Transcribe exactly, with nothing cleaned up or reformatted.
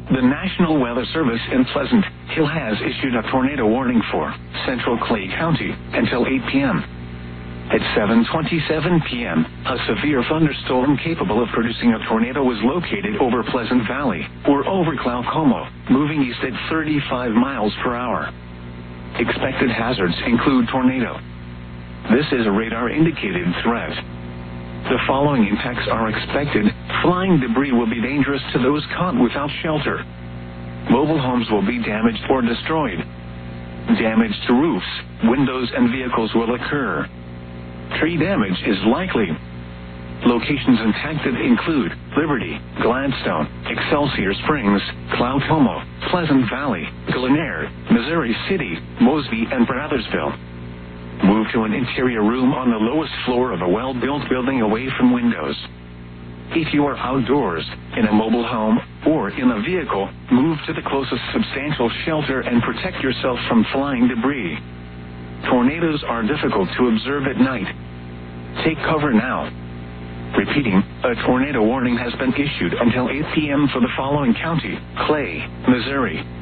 The National Weather Service in Pleasant Hill has issued a tornado warning for central Clay County until eight p.m. At seven twenty-seven p.m., a severe thunderstorm capable of producing a tornado was located over Pleasant Valley, or over Glaucoma, moving east at thirty-five miles per hour. Expected hazards include tornado. This is a radar-indicated threat. The following impacts are expected. Flying debris will be dangerous to those caught without shelter. Mobile homes will be damaged or destroyed. Damage to roofs, windows, and vehicles will occur. Tree damage is likely. Locations impacted include Liberty, Gladstone, Excelsior Springs, Glaucoma, Pleasant Valley, Glenair, Missouri City, Mosby, and Brothersville. Move to an interior room on the lowest floor of a well-built building away from windows. If you are outdoors, in a mobile home, or in a vehicle, move to the closest substantial shelter and protect yourself from flying debris. Tornadoes are difficult to observe at night. Take cover now. Repeating, a tornado warning has been issued until eight p.m. for the following county: Clay, Missouri,